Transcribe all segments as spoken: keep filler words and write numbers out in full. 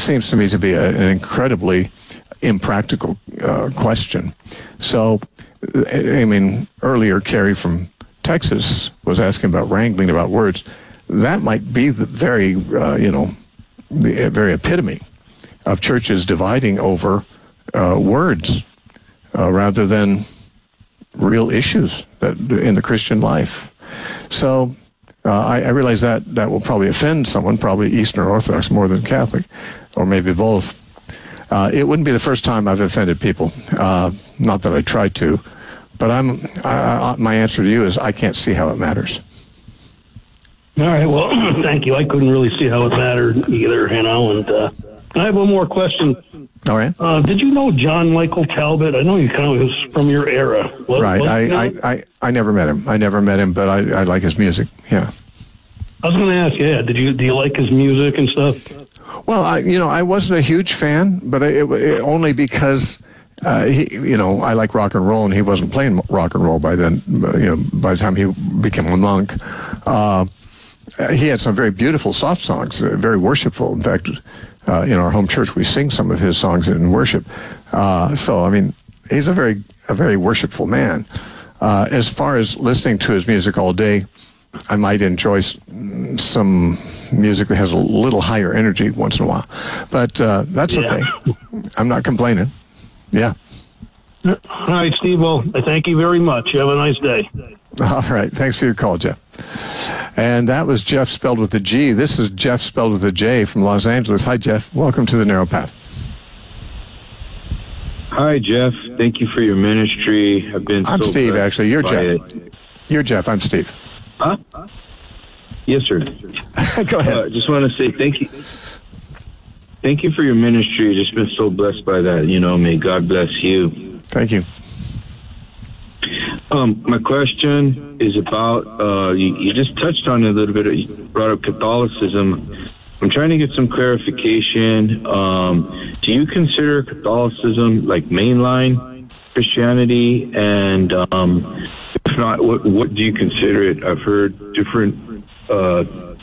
seems to me to be a, an incredibly impractical uh, question. So, I mean, earlier Carrie from Texas was asking about wrangling about words. That might be the very, uh, you know, the very epitome of churches dividing over uh, words uh, rather than real issues that, in the Christian life. So uh, I, I realize that that will probably offend someone, probably Eastern Orthodox more than Catholic, or maybe both. Uh, it wouldn't be the first time I've offended people. Uh, not that I try to, but I'm. I, I, my answer to you is I can't see how it matters. All right. Well, thank you. I couldn't really see how it mattered either, you know. And uh, I have one more question. All right. Uh, did you know John Michael Talbot? I know he kind of was from your era. What, right. what, I, you know? I, I, I never met him. I never met him, but I, I like his music. Yeah. I was going to ask, yeah, did you do you like his music and stuff? Well, I, you know, I wasn't a huge fan, but it, it, only because uh, he, you know, I like rock and roll, and he wasn't playing rock and roll by then. You know, by the time he became a monk. Uh, He had some very beautiful soft songs, uh, very worshipful. In fact, uh, in our home church, we sing some of his songs in worship. Uh, so, I mean, he's a very, a very worshipful man. Uh, as far as listening to his music all day, I might enjoy some music that has a little higher energy once in a while. But uh, that's yeah. okay. I'm not complaining. Yeah. All right, Steve. Well, I thank you very much. You have a nice day. All right. Thanks for your call, Jeff. And that was Jeff spelled with a G. This is Jeff spelled with a J from Los Angeles. Hi, Jeff. Welcome to the Narrow Path. Hi, Jeff. Thank you for your ministry. I've been I'm so Steve, actually. You're Jeff. It. You're Jeff. I'm Steve. Huh? Yes, sir. Go ahead. I uh, just want to say thank you. Thank you for your ministry. Just been so blessed by that. You know, may God bless you. Thank you. Um, my question is about, uh, you, you just touched on it a little bit, you brought up Catholicism. I'm trying to get some clarification. Um, do you consider Catholicism like mainline Christianity? And um, if not, what, what do you consider it? I've heard different uh,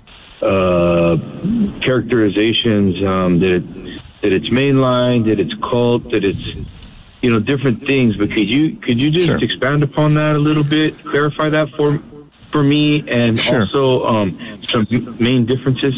uh, characterizations, um, that, it, that it's mainline, that it's cult, that it's, you know, different things, but could you could you just sure. expand upon that a little bit, clarify that for for me, and sure. also um, some main differences?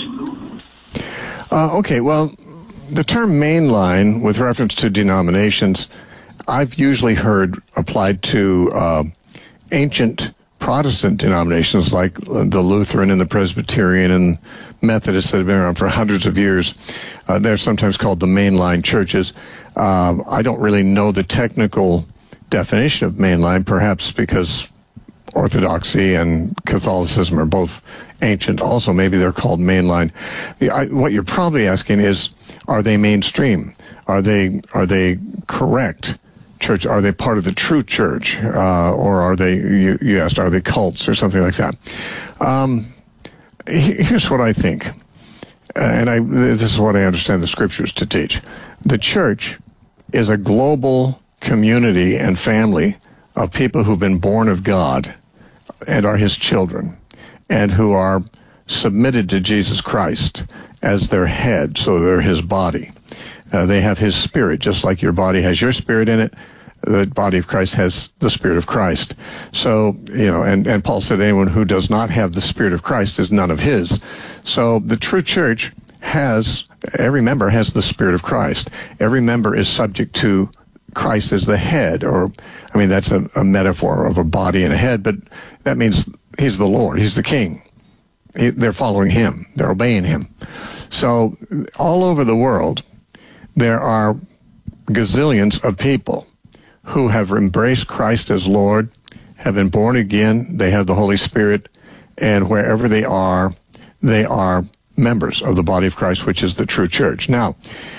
Uh, okay, well, the term mainline, with reference to denominations, I've usually heard applied to uh, ancient Protestant denominations like the Lutheran and the Presbyterian and Methodists that have been around for hundreds of years. Uh, they're sometimes called the mainline churches. Uh, I don't really know the technical definition of mainline, perhaps because Orthodoxy and Catholicism are both ancient. Also, maybe they're called mainline. I, what you're probably asking is, are they mainstream? Are they are they correct? Church, are they part of the true church, uh, or are they? You, you asked, are they cults or something like that? Um, here's what I think, and I this is what I understand the scriptures to teach. The church is a global community and family of people who've been born of God and are His children, and who are submitted to Jesus Christ as their head, so they're His body. Uh, they have His Spirit, just like your body has your spirit in it. The body of Christ has the Spirit of Christ. So, you know, and, and Paul said anyone who does not have the Spirit of Christ is none of His. So the true church has, every member has the Spirit of Christ. Every member is subject to Christ as the head, or, I mean, that's a, a metaphor of a body and a head, but that means He's the Lord. He's the King. He, they're following Him. They're obeying Him. So all over the world, there are gazillions of people who have embraced Christ as Lord, have been born again, they have the Holy Spirit, and wherever they are, they are members of the body of Christ, which is the true church. Now,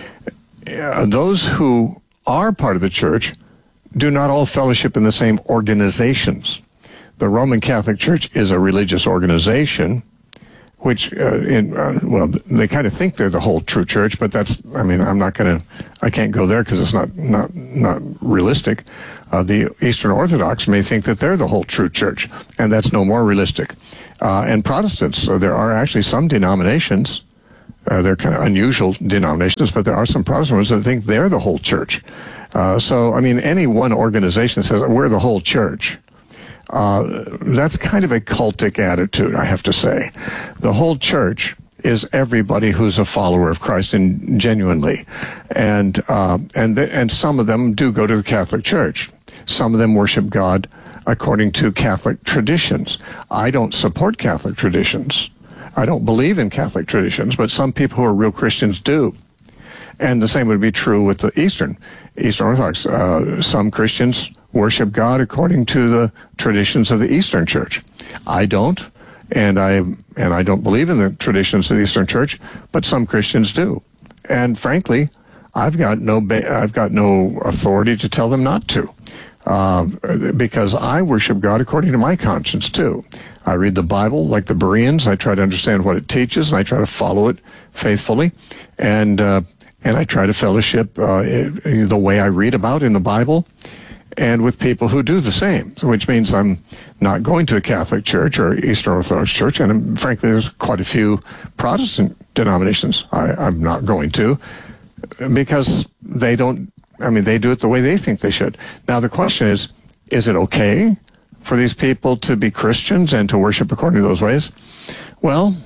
uh, those who are part of the church do not all fellowship in the same organizations. The Roman Catholic Church is a religious organization, which, uh, in, uh, well, they kind of think they're the whole true church, but that's, I mean, I'm not going to, I can't go there because it's not, not, not realistic. Uh, the Eastern Orthodox may think that they're the whole true church, and that's no more realistic. Uh, and Protestants, so there are actually some denominations Uh, they're kind of unusual denominations, but there are some Protestant ones that think they're the whole church. Uh, so, I mean, any one organization says we're the whole church. Uh, that's kind of a cultic attitude, I have to say. The whole church is everybody who's a follower of Christ, and genuinely, and uh, and th- and some of them do go to the Catholic Church. Some of them worship God according to Catholic traditions. I don't support Catholic traditions. I don't believe in Catholic traditions, but some people who are real Christians do. And the same would be true with the Eastern, Eastern Orthodox. Uh, some Christians worship God according to the traditions of the Eastern Church. I don't, and I and I don't believe in the traditions of the Eastern Church, but some Christians do. And frankly, I've got no ba- I've got no authority to tell them not to, uh, because I worship God according to my conscience too. I read the Bible like the Bereans. I try to understand what it teaches, and I try to follow it faithfully, and uh, and I try to fellowship uh, the way I read about in the Bible, and with people who do the same, which means I'm not going to a Catholic church or Eastern Orthodox church, and um, frankly, there's quite a few Protestant denominations I, I'm not going to, because they don't, I mean, they do it the way they think they should. Now, the question is, is it okay for these people to be Christians and to worship according to those ways? Well,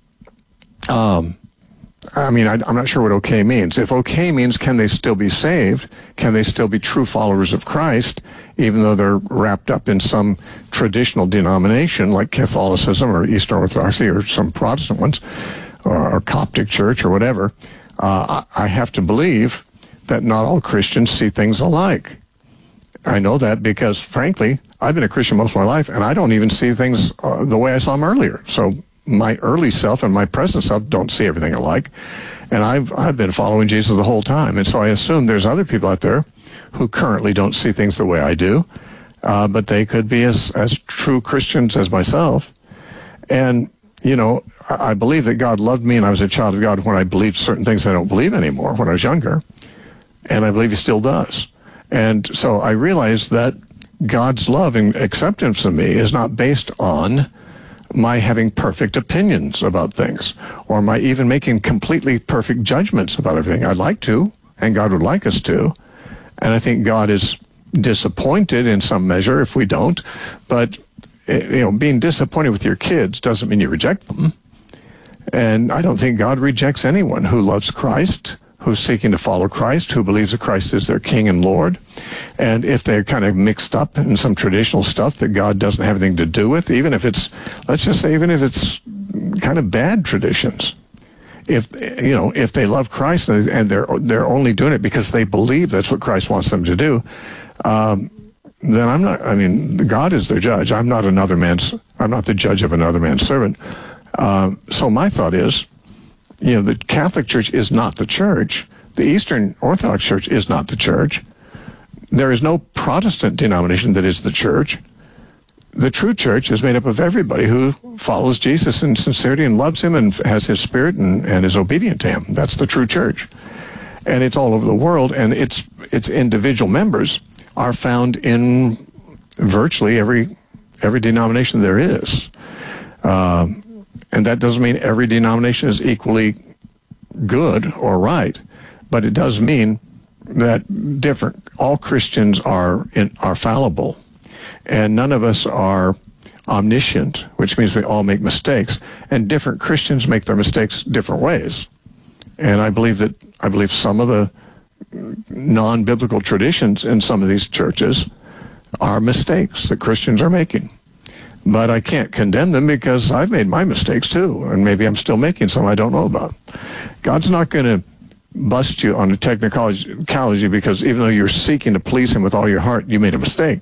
um, I mean, I, I'm not sure what okay means. If okay means can they still be saved, can they still be true followers of Christ, even though they're wrapped up in some traditional denomination like Catholicism or Eastern Orthodoxy or some Protestant ones, or, or Coptic Church or whatever, uh, I, I have to believe that not all Christians see things alike. I know that because, frankly, I've been a Christian most of my life, and I don't even see things uh, the way I saw them earlier. So my early self and my present self don't see everything alike. And I've I've been following Jesus the whole time. And so I assume there's other people out there who currently don't see things the way I do, uh, but they could be as, as true Christians as myself. And, you know, I, I believe that God loved me and I was a child of God when I believed certain things I don't believe anymore when I was younger. And I believe he still does. And so I realized that God's love and acceptance of me is not based on my having perfect opinions about things, or my even making completely perfect judgments about everything. I'd like to, and God would like us to. And I think God is disappointed in some measure if we don't. But, you know, being disappointed with your kids doesn't mean you reject them. And I don't think God rejects anyone who loves Christ, who's seeking to follow Christ, who believes that Christ is their King and Lord. And if they're kind of mixed up in some traditional stuff that God doesn't have anything to do with, even if it's, let's just say, even if it's kind of bad traditions, if, you know, if they love Christ and they're they're only doing it because they believe that's what Christ wants them to do, um, then I'm not, I mean, God is their judge. I'm not another man's, I'm not the judge of another man's servant. Uh, so my thought is, you know, the Catholic Church is not the church. The Eastern Orthodox Church is not the church. There is no Protestant denomination that is the church. The true church is made up of everybody who follows Jesus in sincerity and loves him and has his spirit and, and is obedient to him. That's the true church. And it's all over the world, and its its individual members are found in virtually every every denomination there is. Um, And that doesn't mean every denomination is equally good or right, but it does mean that different, all Christians are in, are fallible, and none of us are omniscient, which means we all make mistakes, and different Christians make their mistakes different ways. And I believe that, I believe some of the non-biblical traditions in some of these churches are mistakes that Christians are making. But I can't condemn them because I've made my mistakes too, and maybe I'm still making some I don't know about. God's not going to bust you on a technicality because even though you're seeking to please him with all your heart, you made a mistake.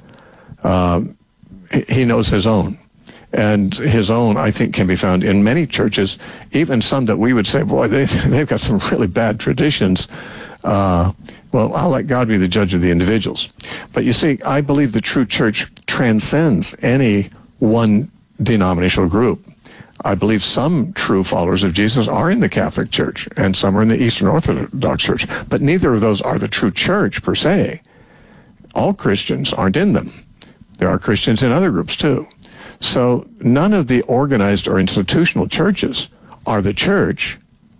Uh, he knows his own. And his own, I think, can be found in many churches, even some that we would say, boy, they, they've got some really bad traditions. Uh, well, I'll let God be the judge of the individuals. But you see, I believe the true church transcends any one denominational group. I believe some true followers of Jesus are in the Catholic Church, and some are in the Eastern Orthodox Church. But neither of those are the true church, per se. All Christians aren't in them. There are Christians in other groups, too. So none of the organized or institutional churches are the church.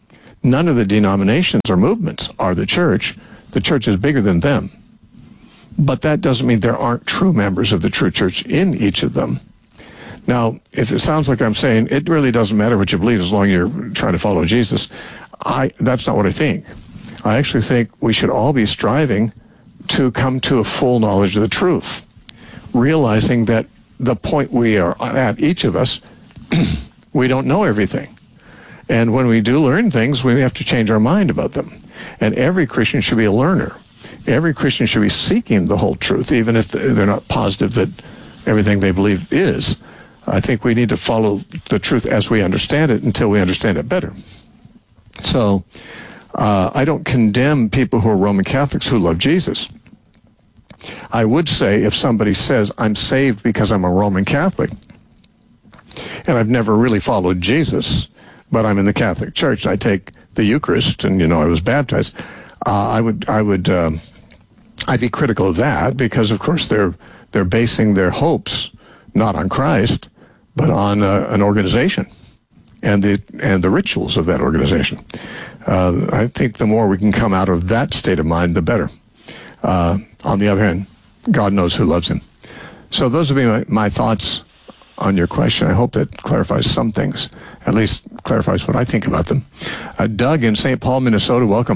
None of the denominations or movements are the church. The church is bigger than them. But that doesn't mean there aren't true members of the true church in each of them. Now, if it sounds like I'm saying it really doesn't matter what you believe as long as you're trying to follow Jesus, I that's not what I think. I actually think we should all be striving to come to a full knowledge of the truth, realizing that the point we are at, each of us, we don't know everything. And when we do learn things, we have to change our mind about them. And every Christian should be a learner. Every Christian should be seeking the whole truth, even if they're not positive that everything they believe is. I think we need to follow the truth as we understand it until we understand it better. So uh, I don't condemn people who are Roman Catholics who love Jesus. I would say if somebody says, I'm saved because I'm a Roman Catholic, and I've never really followed Jesus, but I'm in the Catholic Church, and I take the Eucharist, and, you know, I was baptized, uh, I would, I would, um, I'd be critical of that because, of course, they're they're basing their hopes not on Christ, but on uh, an organization and the and the rituals of that organization. Uh, I think the more we can come out of that state of mind, the better. Uh, on the other hand, God knows who loves him. So those would be my, my thoughts on your question. I hope that clarifies some things, at least clarifies what I think about them. Uh, Doug in Saint Paul, Minnesota, welcome.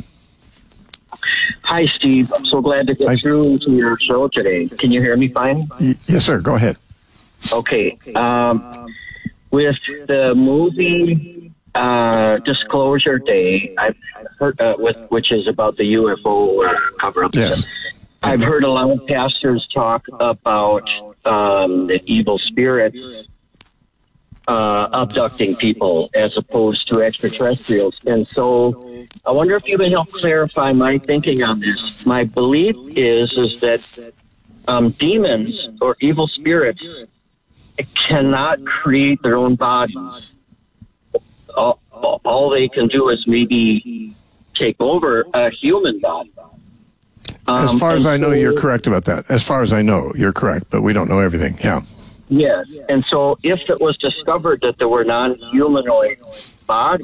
Hi, Steve. I'm so glad to get Hi. through to your show today. Can you hear me fine? Y- yes, sir. Go ahead. Okay. Um, with the movie uh, Disclosure Day, I've heard, uh, with, which is about the U F O uh, cover-up. Yes. I've heard a lot of pastors talk about um, the evil spirits uh, abducting people as opposed to extraterrestrials. And so I wonder if you can help clarify my thinking on this. My belief is, is that um, demons or evil spirits cannot create their own bodies. All, all they can do is maybe take over a human body. Um, as far as I know, so, you're correct about that. As far as I know, you're correct, but we don't know everything. Yeah. Yes. And so if it was discovered that there were non-humanoid bodies,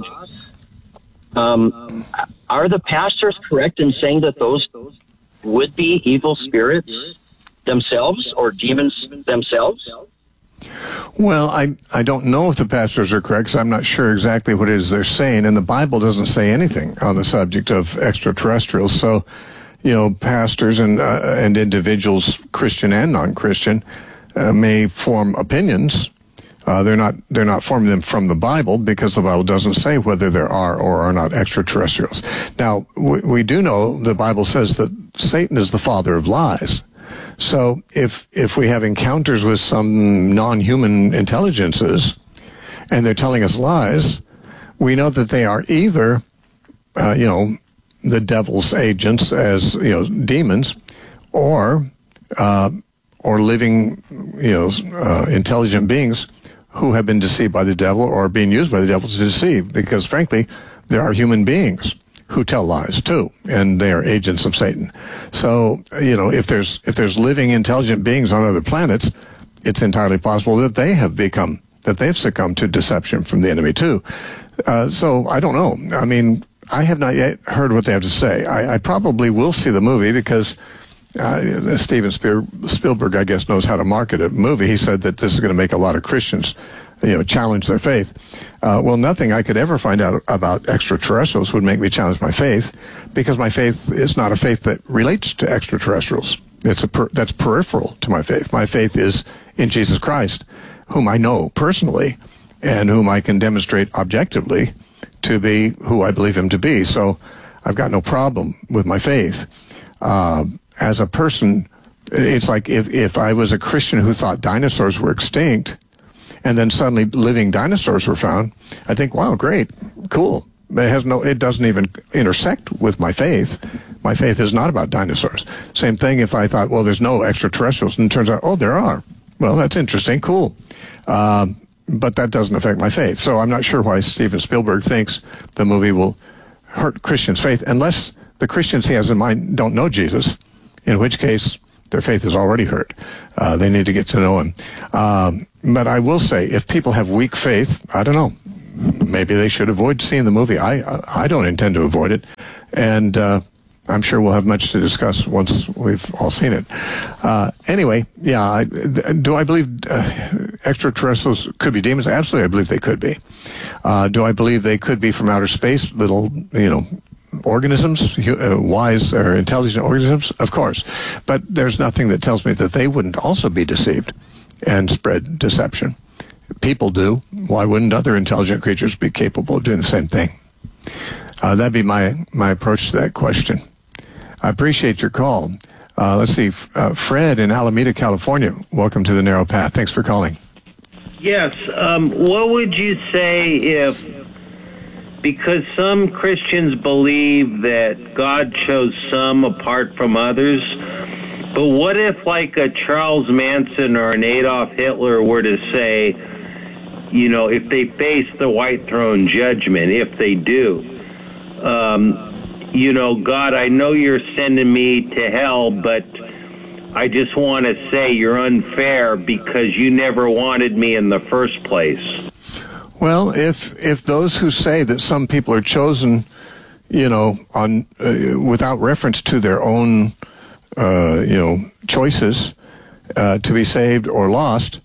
um, are the pastors correct in saying that those would be evil spirits themselves or demons themselves? Well, I, I don't know if the pastors are correct, because I'm not sure exactly what it is they're saying, and the Bible doesn't say anything on the subject of extraterrestrials. So, you know, pastors and uh, and individuals, Christian and non-Christian, uh, may form opinions. Uh, they're not they're not forming them from the Bible, because the Bible doesn't say whether there are or are not extraterrestrials. Now, we, we do know the Bible says that Satan is the father of lies. So if if we have encounters with some non-human intelligences and they're telling us lies, we know that they are either, uh, you know, the devil's agents, as, you know, demons, or uh, or living, you know, uh, intelligent beings who have been deceived by the devil or being used by the devil to deceive. Because frankly, there are human beings who tell lies too, and they are agents of Satan. So, you know, if there's if there's living intelligent beings on other planets, it's entirely possible that they have become that they've succumbed to deception from the enemy too. Uh, so I don't know. I mean, I have not yet heard what they have to say. I, I probably will see the movie because uh, Steven Spielberg, I guess, knows how to market a movie. He said that this is going to make a lot of Christians, you know, challenge their faith. Uh, well, nothing I could ever find out about extraterrestrials would make me challenge my faith, because my faith is not a faith that relates to extraterrestrials. It's a per, that's peripheral to my faith. My faith is in Jesus Christ, whom I know personally and whom I can demonstrate objectively to be who I believe him to be. So I've got no problem with my faith. Uh, as a person, it's like if, if I was a Christian who thought dinosaurs were extinct, and then suddenly living dinosaurs were found, I think, wow, great, cool. It has no, it doesn't even intersect with my faith. My faith is not about dinosaurs. Same thing if I thought, well, there's no extraterrestrials, and it turns out, oh, there are. Well, that's interesting, cool. Um, but that doesn't affect my faith. So I'm not sure why Steven Spielberg thinks the movie will hurt Christians' faith, unless the Christians he has in mind don't know Jesus, in which case their faith is already hurt. Uh, they need to get to know him. Um, but I will say, if people have weak faith, I don't know. maybe they should avoid seeing the movie. I I don't intend to avoid it, and uh, I'm sure we'll have much to discuss once we've all seen it. Uh, anyway, yeah, I, do I believe uh, extraterrestrials could be demons? Absolutely, I believe they could be. Uh, do I believe they could be from outer space, little, you know, organisms, uh, wise or intelligent organisms? Of course. But there's nothing that tells me that they wouldn't also be deceived and spread deception. People do. Why wouldn't other intelligent creatures be capable of doing the same thing? Uh, that'd be my, my approach to that question. I appreciate your call. Uh, let's see. Uh, Fred in Alameda, California. Welcome to the Narrow Path. Thanks for calling. Yes. Um, what would you say if, because some Christians believe that God chose some apart from others, but what if like a Charles Manson or an Adolf Hitler were to say, you know, if they face the white throne judgment, if they do, um, you know, God, I know you're sending me to hell, but I just want to say you're unfair because you never wanted me in the first place. Well, if if those who say that some people are chosen, you know, on uh, without reference to their own, uh, you know, choices uh, to be saved or lost,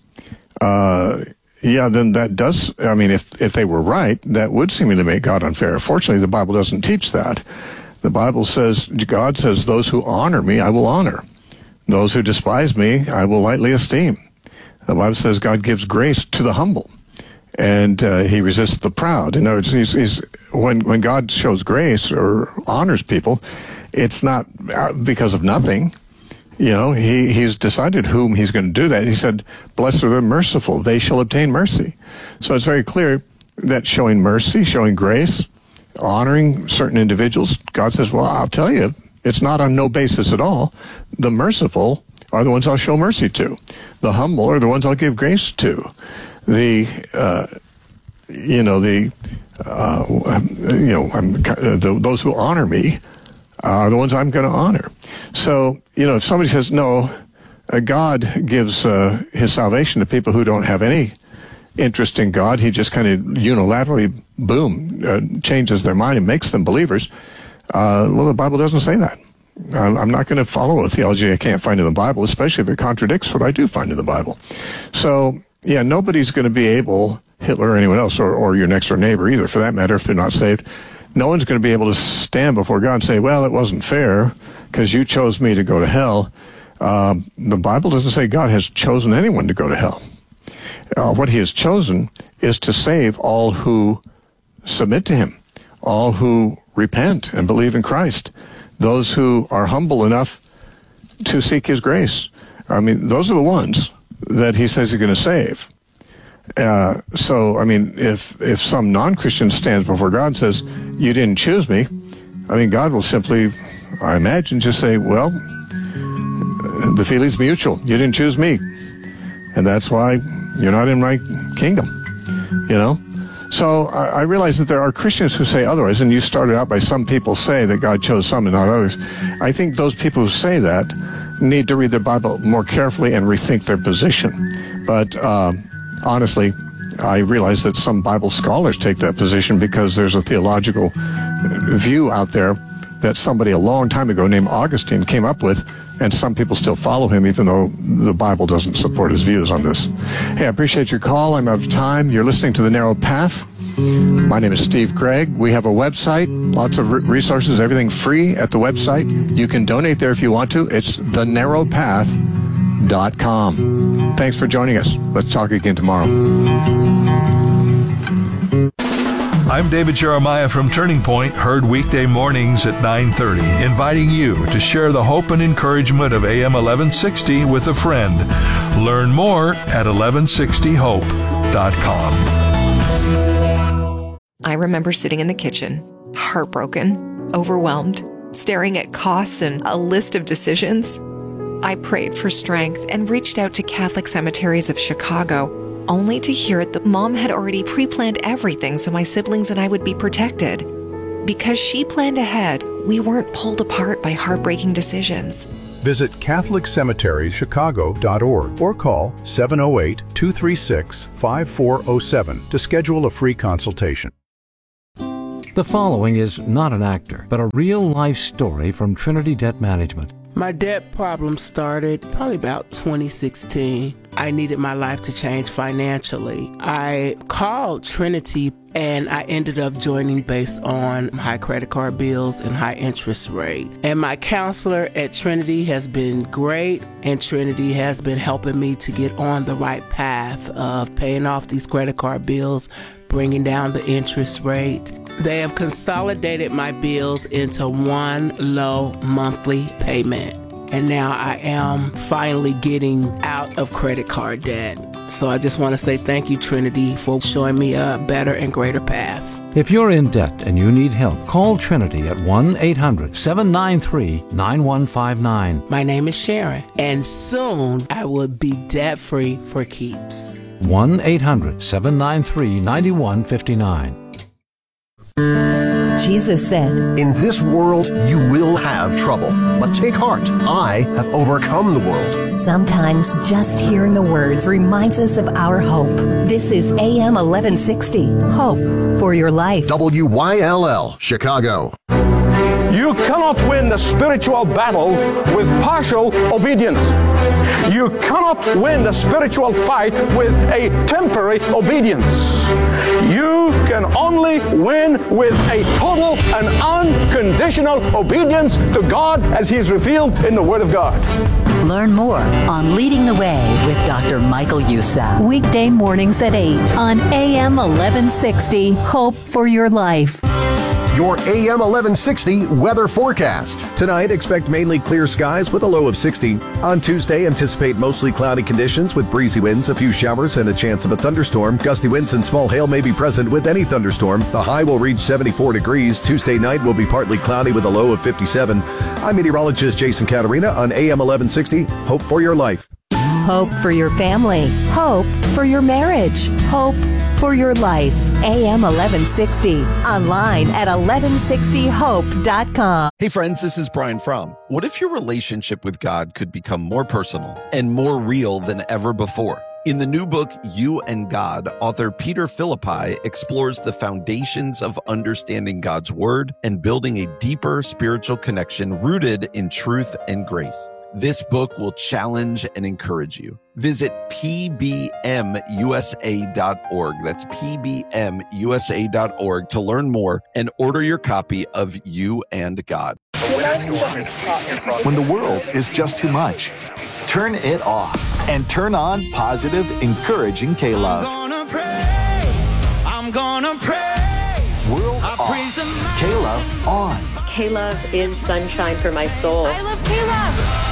uh, yeah, then that does. I mean, if if they were right, that would seemingly make God unfair. Fortunately, the Bible doesn't teach that. The Bible says, God says, those who honor me, I will honor. Those who despise me, I will lightly esteem. The Bible says God gives grace to the humble, and uh, he resists the proud. You know, it's, he's, he's, when, when God shows grace or honors people, it's not because of nothing. You know, he, he's decided whom he's going to do that. He said, blessed are the merciful, they shall obtain mercy. So it's very clear that showing mercy, showing grace, honoring certain individuals, God says, well, I'll tell you, it's not on no basis at all. The merciful are the ones I'll show mercy to. The humble are the ones I'll give grace to. The, uh, you know, the, uh, you know, I'm, uh, the, those who honor me are the ones I'm going to honor. So, you know, if somebody says, no, uh, God gives uh, his salvation to people who don't have any interest in God, he just kind of unilaterally, boom, uh, changes their mind and makes them believers. Uh, well, the Bible doesn't say that. I'm, I'm not going to follow a theology I can't find in the Bible, especially if it contradicts what I do find in the Bible. So, yeah, nobody's going to be able, Hitler or anyone else, or, or your next door neighbor either, for that matter, if they're not saved, no one's going to be able to stand before God and say, well, it wasn't fair because you chose me to go to hell. Uh, the Bible doesn't say God has chosen anyone to go to hell. Uh, what he has chosen is to save all who submit to him, all who repent and believe in Christ, those who are humble enough to seek his grace. I mean, those are the ones that he says he's going to save. Uh, so, I mean, if if some non-Christian stands before God and says, you didn't choose me, I mean, God will simply, I imagine, just say, well, the feeling's mutual. You didn't choose me. And that's why you're not in my kingdom, you know? So I, I realize that there are Christians who say otherwise, and you started out by some people say that God chose some and not others. I think those people who say that need to read their Bible more carefully and rethink their position. But uh, honestly, I realize that some Bible scholars take that position because there's a theological view out there that somebody a long time ago named Augustine came up with, and some people still follow him even though the Bible doesn't support his views on this. Hey, I appreciate your call. I'm out of time. You're listening to The Narrow Path. My name is Steve Gregg. We have a website, lots of resources, everything free at the website. You can donate there if you want to. It's the narrow path dot com. Thanks for joining us. Let's talk again tomorrow. I'm David Jeremiah from Turning Point, heard weekday mornings at nine thirty, inviting you to share the hope and encouragement of A M eleven sixty with a friend. Learn more at eleven sixty hope dot com. I remember sitting in the kitchen, heartbroken, overwhelmed, staring at costs and a list of decisions. I prayed for strength and reached out to Catholic Cemeteries of Chicago, only to hear that Mom had already pre-planned everything so my siblings and I would be protected. Because she planned ahead, we weren't pulled apart by heartbreaking decisions. Visit catholic cemeteries chicago dot org or call seven oh eight, two three six, five four oh seven to schedule a free consultation. The following is not an actor, but a real-life story from Trinity Debt Management. My debt problem started probably about twenty sixteen. I needed my life to change financially. I called Trinity and I ended up joining based on high credit card bills and high interest rate. And my counselor at Trinity has been great, and Trinity has been helping me to get on the right path of paying off these credit card bills, bringing down the interest rate. They have consolidated my bills into one low monthly payment. And now I am finally getting out of credit card debt. So I just want to say thank you, Trinity, for showing me a better and greater path. If you're in debt and you need help, call Trinity at one eight hundred, seven nine three, nine one five nine. My name is Sharon, and soon I will be debt-free for keeps. one eight hundred, seven nine three, nine one five nine. Jesus said, "In this world you will have trouble, but take heart, I have overcome the world." Sometimes just hearing the words reminds us of our hope. This is A M eleven sixty, Hope for Your Life. W Y L L, Chicago. You cannot win the spiritual battle with partial obedience. You cannot win the spiritual fight with a temporary obedience. You can only win with a total and unconditional obedience to God as He is revealed in the Word of God. Learn more on Leading the Way with Doctor Michael Youssef. Weekday mornings at eight on A M eleven sixty, Hope for Your Life. Your A M eleven sixty weather forecast. Tonight, expect mainly clear skies with a low of sixty. On Tuesday, anticipate mostly cloudy conditions with breezy winds, a few showers, and a chance of a thunderstorm. Gusty winds and small hail may be present with any thunderstorm. The high will reach seventy-four degrees. Tuesday night will be partly cloudy with a low of fifty-seven. I'm meteorologist Jason Caterina on A M eleven sixty. Hope for your life. Hope for your family. Hope for your marriage. Hope for your life. A M eleven sixty. Online at eleven sixty hope dot com. Hey friends, this is Brian Fromm. What if your relationship with God could become more personal and more real than ever before? In the new book, You and God, author Peter Philippi explores the foundations of understanding God's Word and building a deeper spiritual connection rooted in truth and grace. This book will challenge and encourage you. Visit P B M U S A dot org. That's P B M U S A dot org to learn more and order your copy of You and God. When the world is just too much, turn it off and turn on positive, encouraging K-Love. I'm gonna praise, I'm gonna praise. World I off, K-Love on. K-Love is sunshine for my soul. I love K-Love.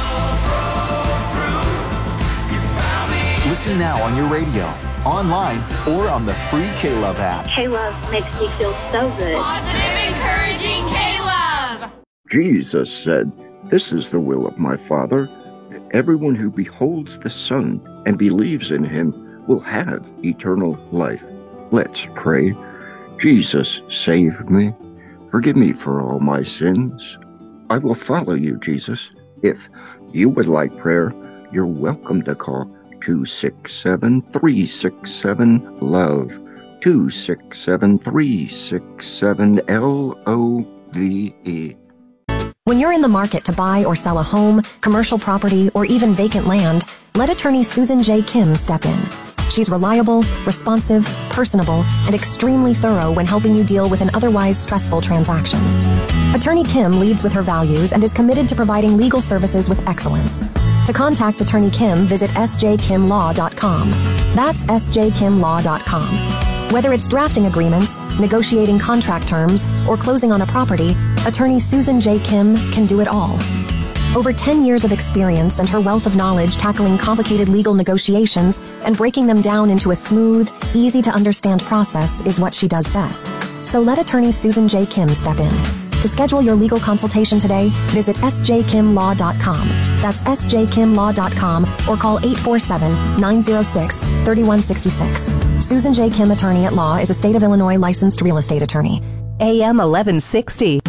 Listen now on your radio, online, or on the free K-Love app. K-Love makes me feel so good. Positive, encouraging K-Love. Jesus said, "This is the will of my Father, that everyone who beholds the Son and believes in him will have eternal life." Let's pray. Jesus, save me. Forgive me for all my sins. I will follow you, Jesus. If you would like prayer, you're welcome to call two six seven, three six seven, LOVE, two six seven, three six seven, L O V E. When you're in the market to buy or sell a home, commercial property, or even vacant land, let attorney Susan J. Kim step in. She's reliable, responsive, personable, and extremely thorough when helping you deal with an otherwise stressful transaction. Attorney Kim leads with her values and is committed to providing legal services with excellence. To contact Attorney Kim, visit S J Kim Law dot com. That's S J Kim Law dot com. Whether it's drafting agreements, negotiating contract terms, or closing on a property, Attorney Susan J. Kim can do it all. Over ten years of experience and her wealth of knowledge tackling complicated legal negotiations and breaking them down into a smooth, easy-to-understand process is what she does best. So let Attorney Susan J. Kim step in. To schedule your legal consultation today, visit S J Kim Law dot com. That's S J Kim Law dot com or call eight four seven, nine zero six, three one six six. Susan J. Kim Attorney at Law is a state of Illinois licensed real estate attorney. A M eleven sixty.